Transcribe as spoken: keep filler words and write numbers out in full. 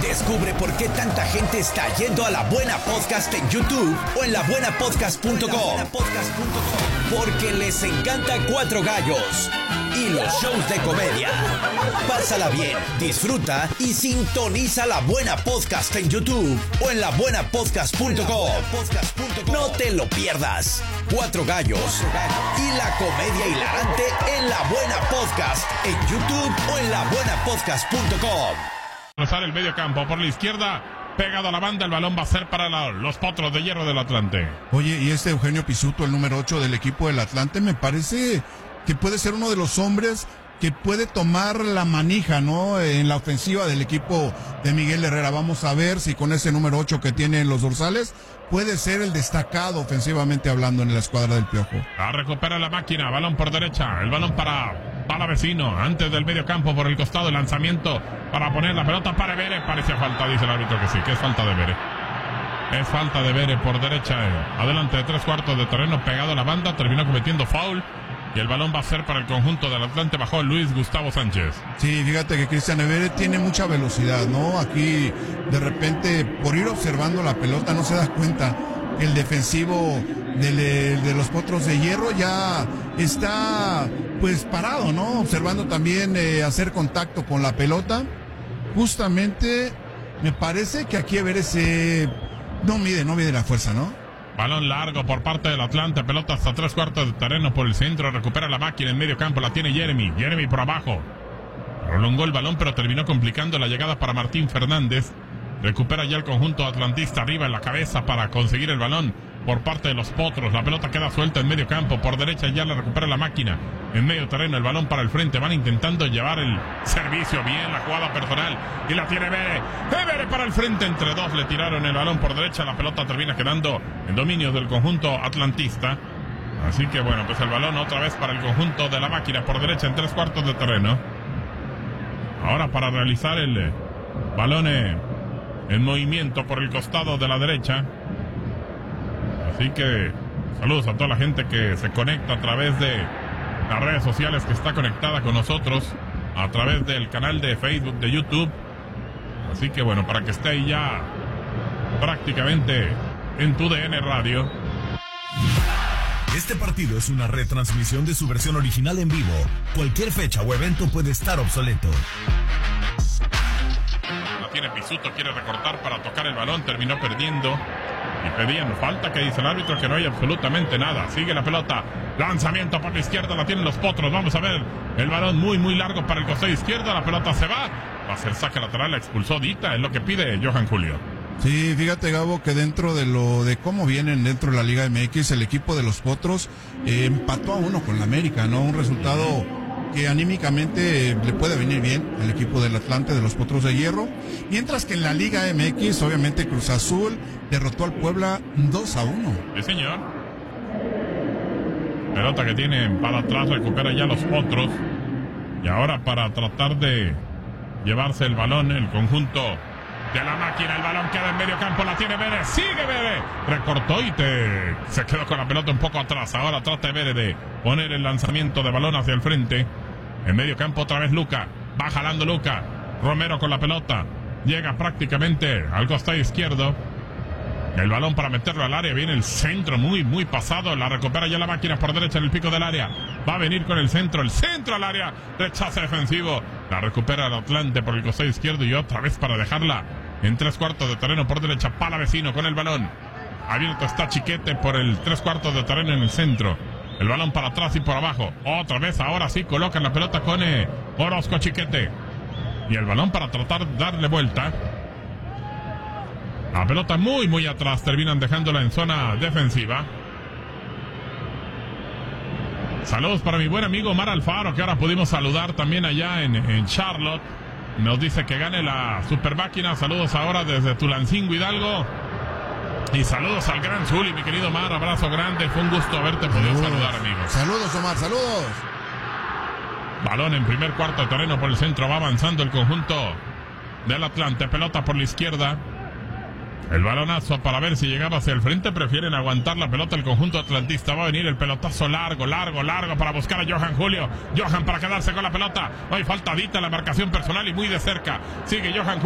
Descubre por qué tanta gente está yendo a La Buena Podcast en YouTube o en la buena podcast punto com. Porque les encanta Cuatro Gallos y los shows de comedia. Pásala bien, disfruta y sintoniza La Buena Podcast en YouTube o en la buena podcast punto com. No te lo pierdas. Cuatro Gallos y la comedia hilarante en La Buena Podcast en YouTube o en la buena podcast punto com. Cruzar el medio campo por la izquierda, pegado a la banda, el balón va a ser para la, los Potros de Hierro del Atlante. Oye, y este Eugenio Pizzuto, el número ocho del equipo del Atlante, me parece que puede ser uno de los hombres que puede tomar la manija, ¿no?, en la ofensiva del equipo de Miguel Herrera. Vamos a ver si con ese número ocho que tiene en los dorsales puede ser el destacado ofensivamente hablando en la escuadra del Piojo. La recupera la máquina, balón por derecha, el balón para Palavecino, antes del medio campo por el costado, el lanzamiento para poner la pelota para Vere. Parecía falta, dice el árbitro que sí, que es falta de Vere. Es falta de Vere por derecha, adelante de tres cuartos de terreno, pegado a la banda, terminó cometiendo foul. Y el balón va a ser para el conjunto del Atlante bajo Luis Gustavo Sánchez. Sí, fíjate que Cristian Evere tiene mucha velocidad, ¿no? Aquí, de repente, por ir observando la pelota, no se da cuenta que el defensivo de, de los Potros de Hierro ya está, pues, parado, ¿no? Observando también eh, hacer contacto con la pelota. Justamente, me parece que aquí Evere se... no mide, no mide la fuerza, ¿no? Balón largo por parte del Atlante, pelota hasta tres cuartos de terreno por el centro, recupera la máquina en medio campo, la tiene Jeremy, Jeremy por abajo. Prolongó el balón pero terminó complicando la llegada para Martín Fernández. Recupera ya el conjunto atlantista arriba en la cabeza para conseguir el balón por parte de los Potros. La pelota queda suelta en medio campo, por derecha ya la recupera la máquina. En medio terreno el balón para el frente, van intentando llevar el servicio bien, la jugada personal, y la tiene Vere. Vere para el frente, entre dos le tiraron el balón por derecha, la pelota termina quedando en dominio del conjunto atlantista. Así que bueno, pues el balón otra vez para el conjunto de la máquina por derecha en tres cuartos de terreno. Ahora para realizar el balón en movimiento por el costado de la derecha. Así que saludos a toda la gente que se conecta a través de las redes sociales, que está conectada con nosotros a través del canal de Facebook, de YouTube. Así que bueno, para que esté ahí ya prácticamente en tu D N Radio. Este partido es una retransmisión de su versión original en vivo. Cualquier fecha o evento puede estar obsoleto. La tiene Pizzuto, quiere recortar para tocar el balón, terminó perdiendo. Y pedían falta, que dice el árbitro que no hay absolutamente nada. Sigue la pelota, lanzamiento por la izquierda, la tienen los Potros. Vamos a ver, el balón muy muy largo para el costado izquierdo, la pelota se va. Va a ser saque lateral, la expulsó Dita, es lo que pide Johan Julio. Sí, fíjate, Gabo, que dentro de lo de cómo vienen dentro de la Liga M X, el equipo de los Potros eh, empató a uno con la América, ¿no? Un resultado que anímicamente le puede venir bien al equipo del Atlante, de los Potros de Hierro, mientras que en la Liga M X, obviamente Cruz Azul derrotó al Puebla dos a uno. Sí, señor. Pelota que tienen para atrás, recupera ya los Potros, y ahora para tratar de llevarse el balón, el conjunto de la máquina, el balón queda en medio campo, la tiene Vere, sigue Vere, recortó y te se quedó con la pelota un poco atrás. Ahora trata Vere de poner el lanzamiento de balón hacia el frente. En medio campo otra vez Luca, va jalando Luca, Romero con la pelota, llega prácticamente al costado izquierdo, el balón para meterlo al área, viene el centro muy muy pasado, la recupera ya la máquina por derecha en el pico del área, va a venir con el centro, el centro al área, rechaza defensivo, la recupera el Atlante por el costado izquierdo y otra vez para dejarla en tres cuartos de terreno por derecha, Palavecino con el balón, abierto está Chiquete por el tres cuartos de terreno en el centro, el balón para atrás y por abajo, otra vez ahora sí colocan la pelota con eh, Orozco Chiquete, y el balón para tratar de darle vuelta. La pelota muy muy atrás, terminan dejándola en zona defensiva. Saludos para mi buen amigo Omar Alfaro, que ahora pudimos saludar también allá en, en Charlotte. Nos dice que gane la super máquina. Saludos ahora desde Tulancingo, Hidalgo. Y saludos al gran Zuli, mi querido Omar, abrazo grande, fue un gusto haberte podido saludos. saludar, amigos. Saludos, Omar, saludos. Balón en primer cuarto de terreno por el centro, va avanzando el conjunto del Atlante, pelota por la izquierda. El balonazo para ver si llegaba hacia el frente, prefieren aguantar la pelota el conjunto atlantista. Va a venir el pelotazo largo, largo, largo para buscar a Johan Julio. Johan para quedarse con la pelota. No hay faltadita en la marcación personal y muy de cerca. Sigue Johan Julio.